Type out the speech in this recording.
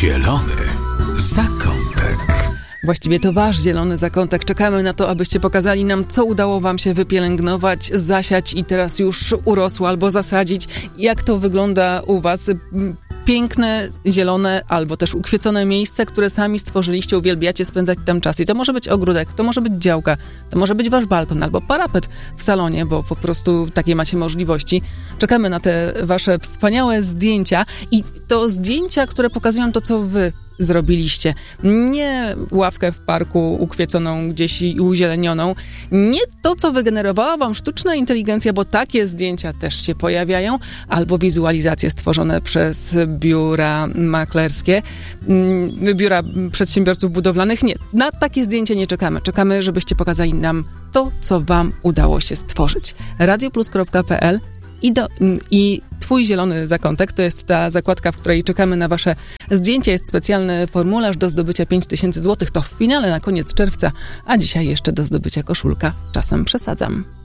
Zielony zakątek. Właściwie to wasz zielony zakątek. Czekamy na to, abyście pokazali nam, co udało wam się wypielęgnować, zasiać i teraz już urosło albo zasadzić. Jak to wygląda u was? Piękne, zielone albo też ukwiecone miejsce, które sami stworzyliście, uwielbiacie spędzać tam czas. I to może być ogródek, to może być działka, to może być wasz balkon albo parapet w salonie, bo po prostu takie macie możliwości. Czekamy na te wasze wspaniałe zdjęcia i to zdjęcia, które pokazują to, co wy zrobiliście. Nie ławkę w parku ukwieconą gdzieś i uzielenioną. Nie to, co wygenerowała wam sztuczna inteligencja, bo takie zdjęcia też się pojawiają, albo wizualizacje stworzone przez biura maklerskie, biura przedsiębiorców budowlanych. Nie, na takie zdjęcia nie czekamy. Czekamy, żebyście pokazali nam to, co wam udało się stworzyć. radioplus.pl i Twój zielony zakątek to jest ta zakładka, w której czekamy na wasze zdjęcia. Jest specjalny formularz do zdobycia 5000 zł. To w finale na koniec czerwca, a dzisiaj jeszcze do zdobycia koszulka. Czasem przesadzam.